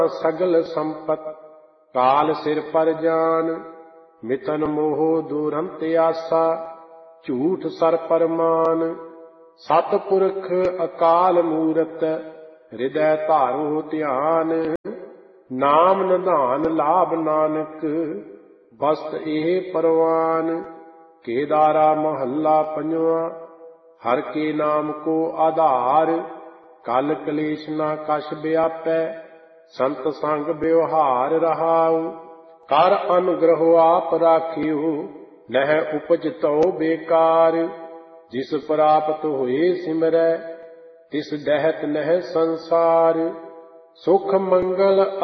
सगल संपत काल सिर पर जान। मितन मोह दुरंत आसा झूठ सर परमान। सतपुरख अकाल मूरत हृदय धारो ध्यान। नाम निधान लाभ नानक बस्त एह परवान। केदारा महला पंजवा हर के नाम को आधार। कल कलेश ना कछ व्यापै संत संग व्यवहार रहाऊ। कर अनुग्रह आप राखियो नह उपज तो बेकार। जिस प्राप्त होए सिमरै तिस डहत नह संसार। सुख मंगल